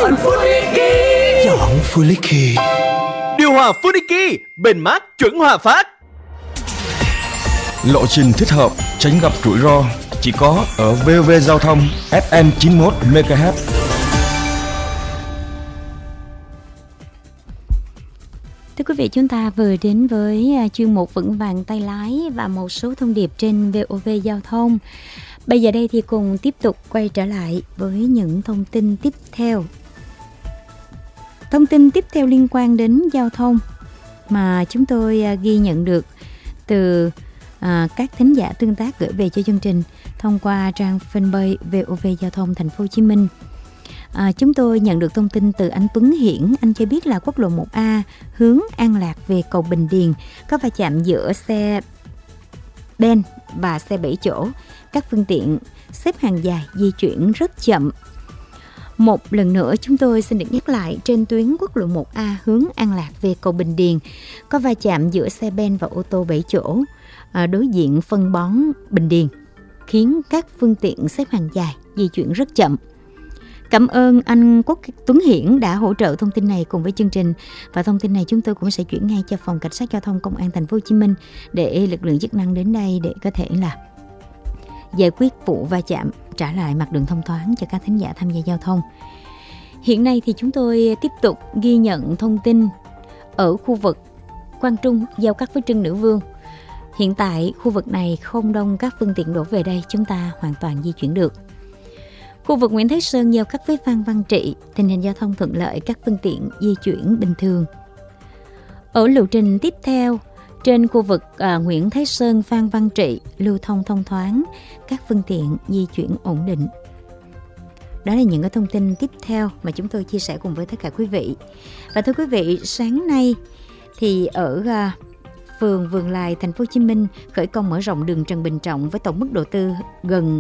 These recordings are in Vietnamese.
Chọn Funiki. Chọn Funiki. Điều hòa Funiki, bền mát chuẩn hòa phát. Lộ trình thích hợp, tránh gặp rủi ro, chỉ có ở VOV Giao thông FM 91 MHz. Thưa quý vị, chúng ta vừa đến với chuyên mục Vững vàng tay lái và một số thông điệp trên VOV Giao thông. Bây giờ đây thì cùng tiếp tục quay trở lại với những thông tin tiếp theo. Thông tin tiếp theo liên quan đến giao thông mà chúng tôi ghi nhận được từ các thính giả tương tác gửi về cho chương trình thông qua trang fanpage VOV Giao thông Thành phố Hồ Chí Minh. Chúng tôi nhận được thông tin từ anh Tuấn Hiển. Anh cho biết là quốc lộ 1A hướng An Lạc về cầu Bình Điền có va chạm giữa xe ben và xe 7 chỗ. Các phương tiện xếp hàng dài di chuyển rất chậm. Một lần nữa chúng tôi xin được nhắc lại, trên tuyến quốc lộ 1A hướng An Lạc về cầu Bình Điền có va chạm giữa xe ben và ô tô 7 chỗ đối diện phân bón Bình Điền, khiến các phương tiện xếp hàng dài di chuyển rất chậm. Cảm ơn anh Quốc Tuấn Hiển đã hỗ trợ thông tin này cùng với chương trình, và thông tin này chúng tôi cũng sẽ chuyển ngay cho phòng cảnh sát giao thông công an Thành phố Hồ Chí Minh để lực lượng chức năng đến đây để có thể là giải quyết vụ va chạm, trả lại mặt đường thông thoáng cho các thính giả tham gia giao thông. Hiện nay thì chúng tôi tiếp tục ghi nhận thông tin ở khu vực Quang Trung giao cắt với Trưng Nữ Vương. Hiện tại khu vực này không đông các phương tiện đổ về đây, chúng ta hoàn toàn di chuyển được. Khu vực Nguyễn Thái Sơn giao cắt với Phan Văn Trị, tình hình giao thông thuận lợi, các phương tiện di chuyển bình thường. Ở lộ trình tiếp theo, trên khu vực Nguyễn Thái Sơn, Phan Văn Trị, lưu thông thông thoáng, các phương tiện di chuyển ổn định. Đó là những cái thông tin tiếp theo mà chúng tôi chia sẻ cùng với tất cả quý vị. Và thưa quý vị, sáng nay thì ở phường Vườn Lài, Thành phố Hồ Chí Minh khởi công mở rộng đường Trần Bình Trọng với tổng mức đầu tư gần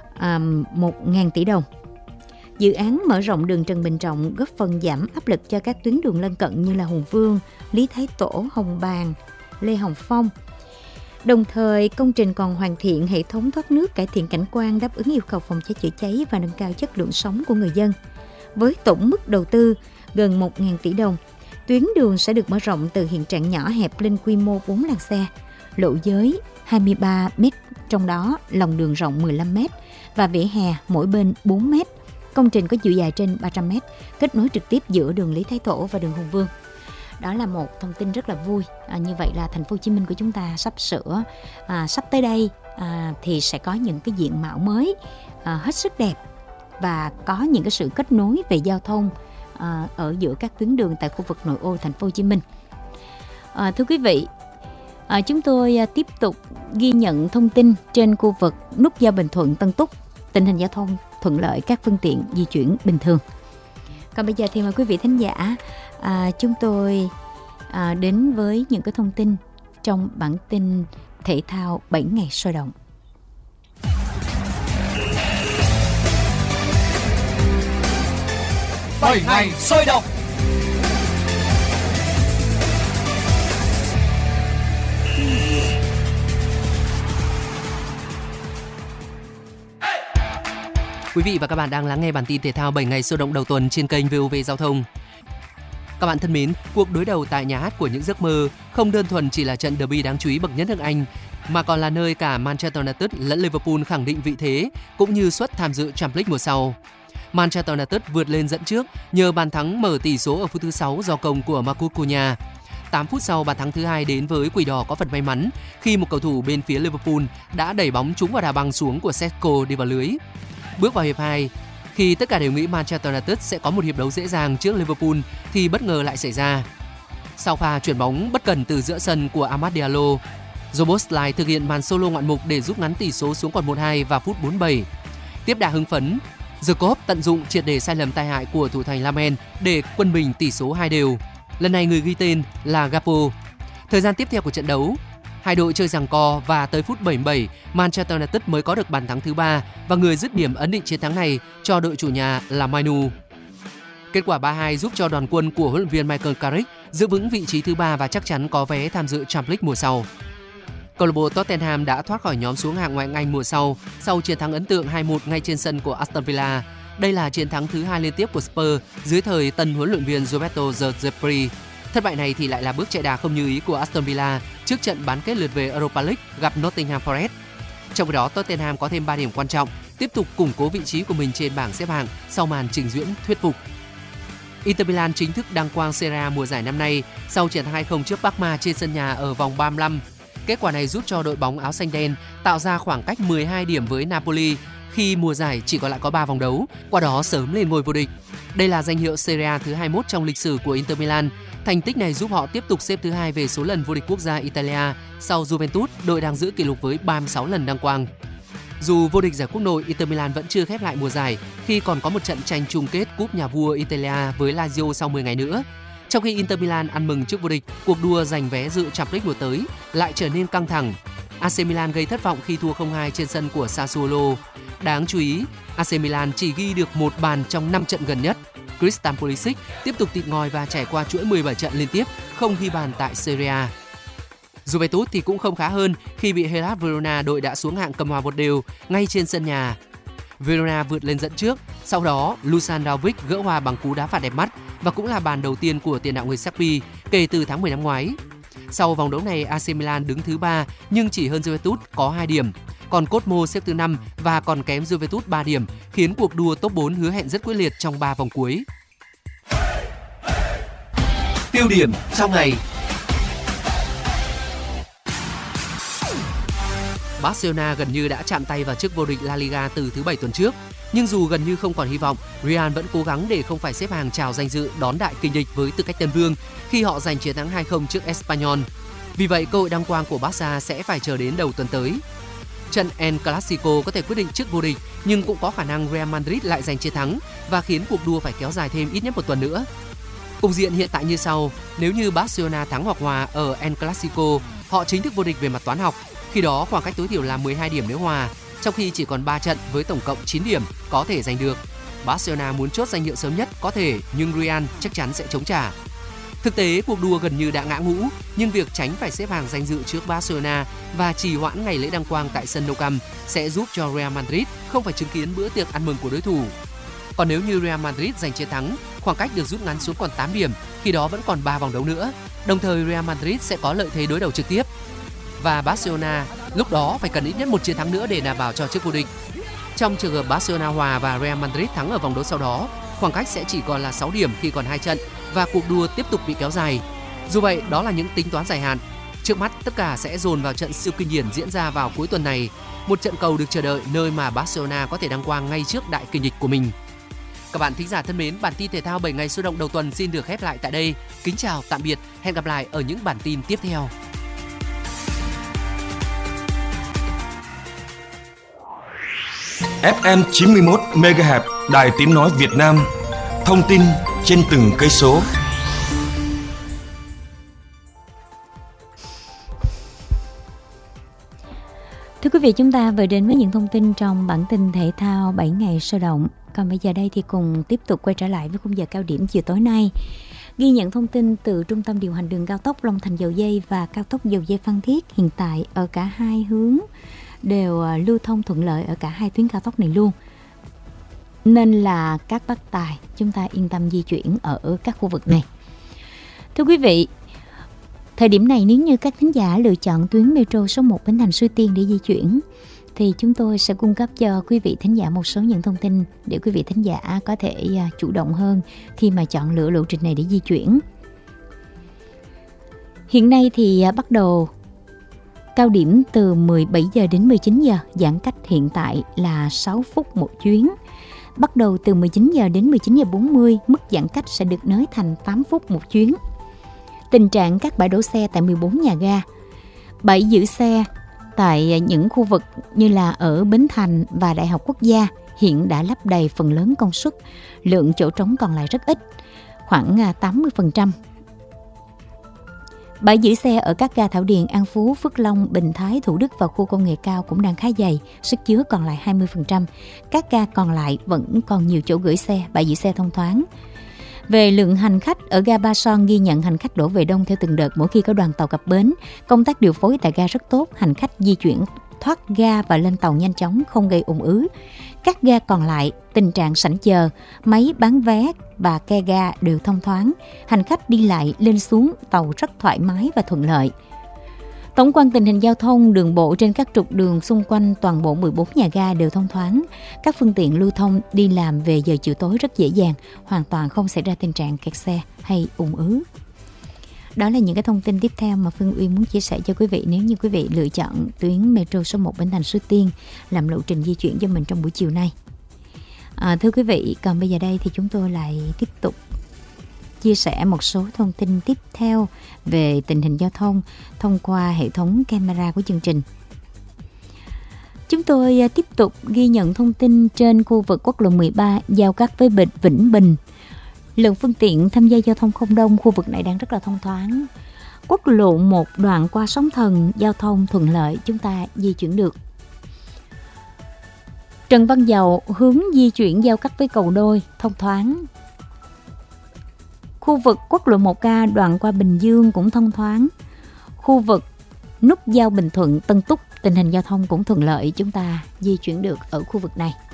1.000 tỷ đồng. Dự án mở rộng đường Trần Bình Trọng góp phần giảm áp lực cho các tuyến đường lân cận như là Hùng Vương, Lý Thái Tổ, Hồng Bàng, Lê Hồng Phong. Đồng thời, công trình còn hoàn thiện hệ thống thoát nước, cải thiện cảnh quan, đáp ứng yêu cầu phòng cháy chữa cháy và nâng cao chất lượng sống của người dân. Với tổng mức đầu tư gần 1.000 tỷ đồng, tuyến đường sẽ được mở rộng từ hiện trạng nhỏ hẹp lên quy mô 4 làn xe, lộ giới 23 m, trong đó lòng đường rộng 15 m và vỉa hè mỗi bên 4 m. Công trình có chiều dài trên 300 m, kết nối trực tiếp giữa đường Lý Thái Tổ và đường Hùng Vương. Đó là một thông tin rất là vui. Như vậy là Thành phố Hồ Chí Minh của chúng ta sắp sửa, sắp tới đây thì sẽ có những cái diện mạo mới hết sức đẹp và có những cái sự kết nối về giao thông ở giữa các tuyến đường tại khu vực nội ô Thành phố Hồ Chí Minh. Thưa quý vị, chúng tôi tiếp tục ghi nhận thông tin trên khu vực nút giao Bình Thuận, Tân Túc, tình hình giao thông thuận lợi, các phương tiện di chuyển bình thường. Còn bây giờ thì mời quý vị thính giả, chúng tôi đến với những cái thông tin trong bản tin thể thao 7 ngày sôi động. Bảy ngày sôi động. Quý vị và các bạn đang lắng nghe bản tin thể thao 7 ngày sôi động đầu tuần trên kênh VOV Giao thông. Các bạn thân mến, cuộc đối đầu tại nhà hát của những giấc mơ không đơn thuần chỉ là trận derby đáng chú ý bậc nhất nước Anh, mà còn là nơi cả Manchester United lẫn Liverpool khẳng định vị thế cũng như suất tham dự Champions League mùa sau. Manchester United vượt lên dẫn trước nhờ bàn thắng mở tỷ số ở phút thứ 6 do công của Marcus Cunha. 8 phút sau, bàn thắng thứ hai đến với Quỷ Đỏ có phần may mắn khi một cầu thủ bên phía Liverpool đã đẩy bóng trúng vào đá băng xuống của Sesko đi vào lưới. Bước vào hiệp 2, khi tất cả đều nghĩ Manchester United sẽ có một hiệp đấu dễ dàng trước Liverpool thì bất ngờ lại xảy ra. Sau pha chuyển bóng bất cần từ giữa sân của Amad Diallo, Szoboszlai thực hiện màn solo ngoạn mục để rút ngắn tỷ số xuống còn 1-2 vào phút 47. Tiếp đà hưng phấn, Jacob tận dụng triệt để sai lầm tai hại của thủ thành Lamen để quân bình tỷ số 2-2. Lần này người ghi tên là Gakpo. Thời gian tiếp theo của trận đấu, hai đội chơi giằng co và tới phút 77, Manchester United mới có được bàn thắng thứ 3 và người dứt điểm ấn định chiến thắng này cho đội chủ nhà là Mainu. Kết quả 3-2 giúp cho đoàn quân của huấn luyện viên Michael Carrick giữ vững vị trí thứ 3 và chắc chắn có vé tham dự Champions League mùa sau. Câu lạc bộ Tottenham đã thoát khỏi nhóm xuống hạng ngoại hạng Anh mùa sau chiến thắng ấn tượng 2-1 ngay trên sân của Aston Villa. Đây là chiến thắng thứ 2 liên tiếp của Spurs dưới thời tân huấn luyện viên Roberto De Zerbi. Thất bại này thì lại là bước chạy đà không như ý của Aston Villa trước trận bán kết lượt về Europa League gặp Nottingham Forest. Trong khi đó, Tottenham có thêm 3 điểm quan trọng, tiếp tục củng cố vị trí của mình trên bảng xếp hạng sau màn trình diễn thuyết phục. Inter Milan chính thức đăng quang Serie A mùa giải năm nay sau chiến thắng 2-0 trước Parma trên sân nhà ở vòng 35. Kết quả này giúp cho đội bóng áo xanh đen tạo ra khoảng cách 12 điểm với Napoli khi mùa giải chỉ còn lại có 3 vòng đấu, qua đó sớm lên ngôi vô địch. Đây là danh hiệu Serie A thứ 21 trong lịch sử của Inter Milan. Thành tích này giúp họ tiếp tục xếp thứ 2 về số lần vô địch quốc gia Italia sau Juventus, đội đang giữ kỷ lục với 36 lần đăng quang. Dù vô địch giải quốc nội, Inter Milan vẫn chưa khép lại mùa giải khi còn có một trận tranh chung kết cúp nhà vua Italia với Lazio sau 10 ngày nữa. Trong khi Inter Milan ăn mừng trước vô địch, cuộc đua giành vé dự Champions League mùa tới lại trở nên căng thẳng. AC Milan gây thất vọng khi thua 0-2 trên sân của Sassuolo. Đáng chú ý, AC Milan chỉ ghi được 1 bàn trong 5 trận gần nhất. Christian Pulisic tiếp tục tịt ngòi và trải qua chuỗi 17 trận liên tiếp không ghi bàn tại Serie A. Juventus thì cũng không khá hơn khi bị Hellas Verona, đội đã xuống hạng, cầm hòa một đều ngay trên sân nhà. Verona vượt lên dẫn trước, sau đó Dusan Vlahovic gỡ hòa bằng cú đá phạt đẹp mắt và cũng là bàn đầu tiên của tiền đạo người Serbia kể từ tháng 10 năm ngoái. Sau vòng đấu này, AC Milan đứng thứ 3 nhưng chỉ hơn Juventus có 2 điểm. Còn Cosmo xếp thứ 5 và còn kém Juventus 3 điểm, khiến cuộc đua top 4 hứa hẹn rất quyết liệt trong 3 vòng cuối. Tiêu điểm trong ngày. Barcelona gần như đã chạm tay vào chức vô địch La Liga từ thứ 7 tuần trước. Nhưng dù gần như không còn hy vọng, Real vẫn cố gắng để không phải xếp hàng chào danh dự đón đại kình địch với tư cách tân vương khi họ giành chiến thắng 2-0 trước Espanyol. Vì vậy, cơ hội đăng quang của Barca sẽ phải chờ đến đầu tuần tới. Trận El Clasico có thể quyết định chức vô địch, nhưng cũng có khả năng Real Madrid lại giành chiến thắng và khiến cuộc đua phải kéo dài thêm ít nhất một tuần nữa. Cục diện hiện tại như sau: nếu như Barcelona thắng hoặc hòa ở El Clasico, họ chính thức vô địch về mặt toán học. Khi đó khoảng cách tối thiểu là 12 điểm nếu hòa, trong khi chỉ còn 3 trận với tổng cộng 9 điểm có thể giành được. Barcelona muốn chốt danh hiệu sớm nhất có thể, nhưng Real chắc chắn sẽ chống trả. Thực tế, cuộc đua gần như đã ngã ngũ, nhưng việc tránh phải xếp hàng danh dự trước Barcelona và trì hoãn ngày lễ đăng quang tại sân Nou Camp sẽ giúp cho Real Madrid không phải chứng kiến bữa tiệc ăn mừng của đối thủ. Còn nếu như Real Madrid giành chiến thắng, khoảng cách được rút ngắn xuống còn 8 điểm, khi đó vẫn còn 3 vòng đấu nữa. Đồng thời Real Madrid sẽ có lợi thế đối đầu trực tiếp. Và Barcelona lúc đó phải cần ít nhất một chiến thắng nữa để đảm bảo cho chức vô địch. Trong trường hợp Barcelona hòa và Real Madrid thắng ở vòng đấu sau đó, khoảng cách sẽ chỉ còn là 6 điểm khi còn 2 trận và cuộc đua tiếp tục bị kéo dài. Dù vậy, đó là những tính toán dài hạn. Trước mắt, tất cả sẽ dồn vào trận siêu kinh điển diễn ra vào cuối tuần này, một trận cầu được chờ đợi nơi mà Barcelona có thể đăng quang ngay trước đại kình địch của mình. Các bạn thính giả thân mến, bản tin thể thao 7 ngày sôi động đầu tuần xin được khép lại tại đây. Kính chào, tạm biệt, hẹn gặp lại ở những bản tin tiếp theo. FM 91 MHz, Đài Tiếng nói Việt Nam. Thông tin trên từng cây số. Thưa quý vị, chúng ta vừa đến với những thông tin trong bản tin thể thao 7 ngày sôi động. Còn bây giờ đây thì cùng tiếp tục quay trở lại với khung giờ cao điểm chiều tối nay. Ghi nhận thông tin từ Trung tâm điều hành đường cao tốc Long Thành - Dầu Giây và cao tốc Dầu Giây - Phan Thiết, hiện tại ở cả hai hướng đều lưu thông thuận lợi ở cả hai tuyến cao tốc này luôn. Nên là các bác tài chúng ta yên tâm di chuyển ở các khu vực này. Thưa quý vị, thời điểm này nếu như các thính giả lựa chọn tuyến metro số 1 Bến Thành - Suối Tiên để di chuyển thì chúng tôi sẽ cung cấp cho quý vị thính giả một số những thông tin để quý vị thính giả có thể chủ động hơn khi mà chọn lựa lộ trình này để di chuyển. Hiện nay thì bắt đầu cao điểm từ 17 giờ đến 19 giờ, giãn cách hiện tại là 6 phút một chuyến. Bắt đầu từ 19 giờ đến 19 giờ 40, mức giãn cách sẽ được nới thành 8 phút một chuyến. Tình trạng các bãi đỗ xe tại 14 nhà ga, bãi giữ xe tại những khu vực như là ở Bến Thành và Đại học Quốc gia hiện đã lấp đầy phần lớn công suất, lượng chỗ trống còn lại rất ít, khoảng 80%. Bãi giữ xe ở các ga Thảo Điền, An Phú, Phước Long, Bình Thái, Thủ Đức và khu công nghệ cao cũng đang khá dày, sức chứa còn lại 20%. Các ga còn lại vẫn còn nhiều chỗ gửi xe, bãi giữ xe thông thoáng. Về lượng hành khách, ở ga Ba Son ghi nhận hành khách đổ về đông theo từng đợt mỗi khi có đoàn tàu cập bến. Công tác điều phối tại ga rất tốt, hành khách di chuyển thoát ga và lên tàu nhanh chóng, không gây ùn ứ. Các ga còn lại, tình trạng sảnh chờ, máy bán vé và ke ga đều thông thoáng. Hành khách đi lại lên xuống tàu rất thoải mái và thuận lợi. Tổng quan tình hình giao thông đường bộ trên các trục đường xung quanh toàn bộ 14 nhà ga đều thông thoáng. Các phương tiện lưu thông đi làm về giờ chiều tối rất dễ dàng, hoàn toàn không xảy ra tình trạng kẹt xe hay ùn ứ. Đó là những cái thông tin tiếp theo mà Phương Uyên muốn chia sẻ cho quý vị nếu như quý vị lựa chọn tuyến metro số 1 Bến Thành Suối Tiên làm lộ trình di chuyển cho mình trong buổi chiều nay. Thưa quý vị, còn bây giờ đây thì chúng tôi lại tiếp tục chia sẻ một số thông tin tiếp theo về tình hình giao thông thông qua hệ thống camera của chương trình. Chúng tôi tiếp tục ghi nhận thông tin trên khu vực quốc lộ 13 giao cắt với Vĩnh Bình. Lượng phương tiện tham gia giao thông không đông, khu vực này đang rất là thông thoáng. Quốc lộ 1 đoạn qua Sóng Thần, giao thông thuận lợi, chúng ta di chuyển được. Trần Văn Dầu hướng di chuyển giao cắt với Cầu Đôi, thông thoáng. Khu vực quốc lộ 1K đoạn qua Bình Dương cũng thông thoáng. Khu vực nút giao Bình Thuận, Tân Túc, tình hình giao thông cũng thuận lợi, chúng ta di chuyển được ở khu vực này.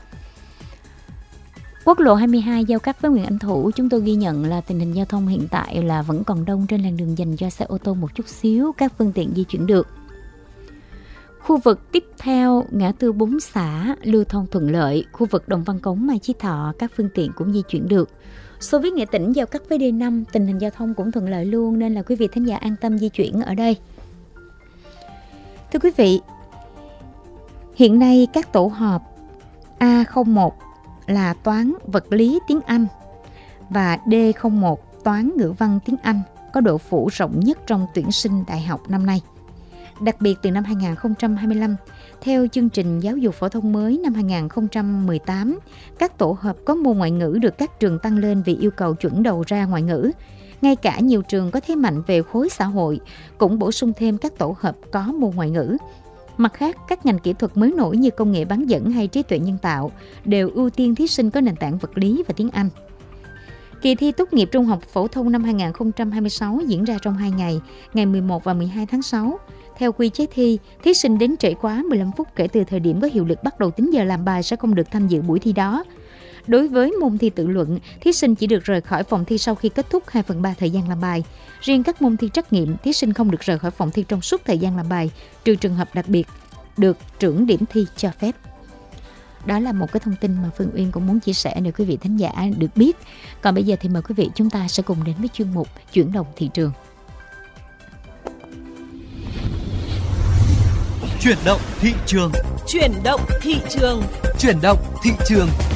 Quốc lộ 22 giao cắt với Nguyễn Anh Thủ, chúng tôi ghi nhận là tình hình giao thông hiện tại là vẫn còn đông trên làn đường dành cho xe ô tô một chút xíu, các phương tiện di chuyển được. Khu vực tiếp theo, ngã tư 4 xã, lưu thông thuận lợi. Khu vực Đồng Văn Cống, Mai Chí Thọ, các phương tiện cũng di chuyển được. Xô Viết Nghệ Tĩnh giao cắt với D5, tình hình giao thông cũng thuận lợi luôn, nên là quý vị thính giả an tâm di chuyển ở đây. Thưa quý vị, hiện nay các tổ hợp A01 là toán vật lý tiếng Anh và D01 toán ngữ văn tiếng Anh có độ phủ rộng nhất trong tuyển sinh đại học năm nay. Đặc biệt từ năm 2025, theo chương trình giáo dục phổ thông mới năm 2018, các tổ hợp có môn ngoại ngữ được các trường tăng lên vì yêu cầu chuẩn đầu ra ngoại ngữ. Ngay cả nhiều trường có thế mạnh về khối xã hội cũng bổ sung thêm các tổ hợp có môn ngoại ngữ. Mặt khác, các ngành kỹ thuật mới nổi như công nghệ bán dẫn hay trí tuệ nhân tạo đều ưu tiên thí sinh có nền tảng vật lý và tiếng Anh. Kỳ thi tốt nghiệp trung học phổ thông năm 2026 diễn ra trong 2 ngày, ngày 11 và 12 tháng 6. Theo quy chế thi, thí sinh đến trễ quá 15 phút kể từ thời điểm có hiệu lực bắt đầu tính giờ làm bài sẽ không được tham dự buổi thi đó. Đối với môn thi tự luận, thí sinh chỉ được rời khỏi phòng thi sau khi kết thúc 2/3 thời gian làm bài. Riêng các môn thi trắc nghiệm, thí sinh không được rời khỏi phòng thi trong suốt thời gian làm bài, trừ trường hợp đặc biệt được trưởng điểm thi cho phép. Đó là một cái thông tin mà Phương Uyên cũng muốn chia sẻ để quý vị thính giả được biết. Còn bây giờ thì mời quý vị chúng ta sẽ cùng đến với chuyên mục Chuyển động thị trường. Chuyển động thị trường. Chuyển động thị trường. Chuyển động thị trường.